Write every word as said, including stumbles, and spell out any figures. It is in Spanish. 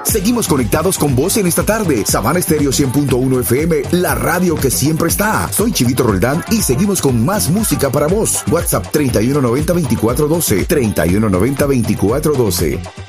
Seguimos conectados con vos en esta tarde. Sabana Estéreo cien punto uno F M, la radio que siempre está. Soy Chivito Roldán y seguimos con más música para vos. WhatsApp treinta y uno noventa veinticuatro doce, treinta y uno noventa veinticuatro doce.